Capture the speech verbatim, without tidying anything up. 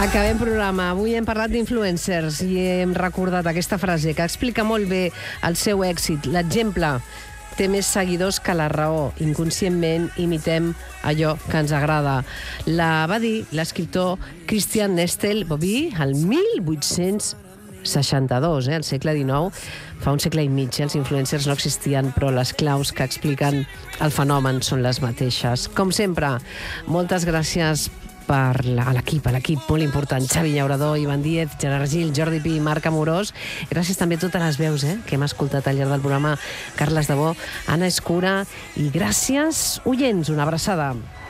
Acabem programa. Avui hem parlat d'influencers i hem recordat aquesta frase que explica molt bé el seu èxit. L'exemple té més seguidors que la raó. Inconscientment imitem allò que ens agrada. La va dir l'escriptor Christian Nestel-Bobby el mil vuit-cents seixanta-dos, eh, al segle dinou. Fa un segle i mig, eh, els influencers no existien, però les claus que expliquen el fenomen són les mateixes. Com sempre, moltes gràcies per la, a l'equip, a l'equip molt important, Xavi Llaurador, Ivan Díez, Gerard Gil, Jordi Pi, Marc Amorós. Gràcies també a totes les veus eh, que hem escoltat al llarg del programa, Carles Debó, Anna Escura, i gràcies, oients, una abraçada.